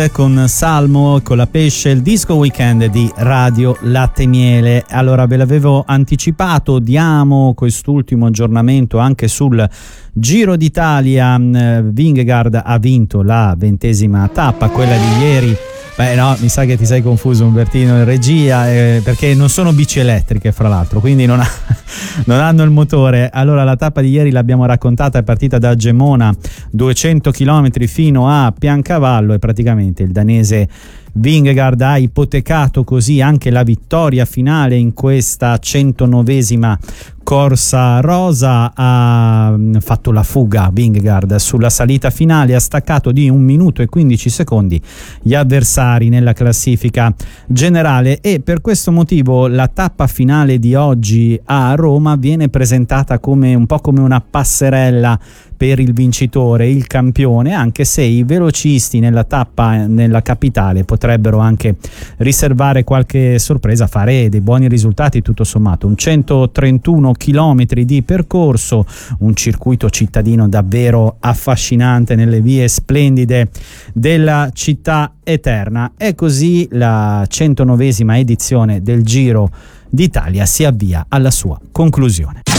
con Salmo, con la Pesce, il disco weekend di Radio Latte Miele. Allora, ve l'avevo anticipato, diamo quest'ultimo aggiornamento anche sul Giro d'Italia. Vingegaard ha vinto la 20ª tappa, quella di ieri. Beh no, mi sa che ti sei confuso Umbertino in regia, perché non sono bici elettriche fra l'altro, quindi non hanno il motore. Allora, la tappa di ieri l'abbiamo raccontata, è partita da Gemona, 200 km fino a Piancavallo, e praticamente il danese Vingegaard ha ipotecato così anche la vittoria finale in questa 109esima corsa rosa. Ha fatto la fuga Vingegaard sulla salita finale, ha staccato di 1 minuto e 15 secondi gli avversari nella classifica generale, e per questo motivo la tappa finale di oggi a Roma viene presentata come un po' come una passerella per il vincitore, il campione, anche se i velocisti nella tappa nella capitale potrebbero anche riservare qualche sorpresa, fare dei buoni risultati tutto sommato. Un 131 chilometri di percorso, un circuito cittadino davvero affascinante nelle vie splendide della città eterna. E così la 109esima edizione del Giro d'Italia si avvia alla sua conclusione.